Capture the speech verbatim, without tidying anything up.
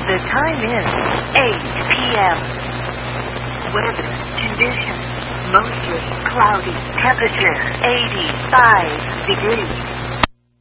The time is eight p.m. Weather conditions mostly cloudy. Temperature eighty-five degrees.